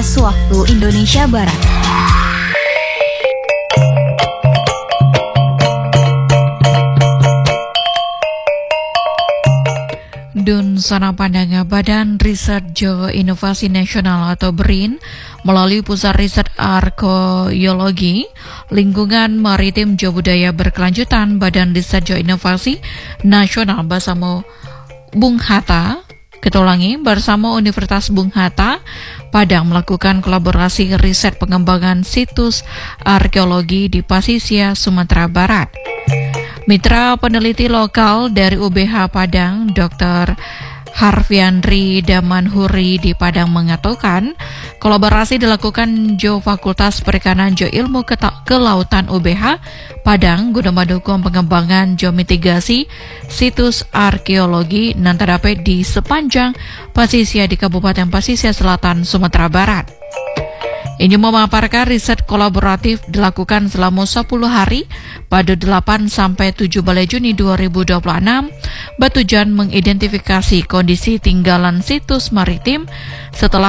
waktu Indonesia Barat. Dun sana pandanga Badan Riset Geoinovasi Nasional atau BRIN melalui Pusat Riset Arkeologi Lingkungan Maritim Geobudaya Berkelanjutan Badan Riset Geoinovasi Nasional bersama Bung Hatta Ketulangi bersama Universitas Bung Hatta Padang melakukan kolaborasi riset pengembangan situs arkeologi di Pasisya, Sumatera Barat. Mitra peneliti lokal dari UBH Padang, Dr. Harviandri Damanhuri di Padang mengatakan, kolaborasi dilakukan Fakultas Perikanan Geoilmu Kelautan UBH Padang guna mendukung pengembangan geomitigasi situs arkeologi nan terdapat di sepanjang Pasisya di Kabupaten Pasisya Selatan, Sumatera Barat. Ini memaparkan riset kolaboratif dilakukan selama 10 hari pada 8 sampai 7 Balai Juni 2026 bertujuan mengidentifikasi kondisi tinggalan situs maritim setelah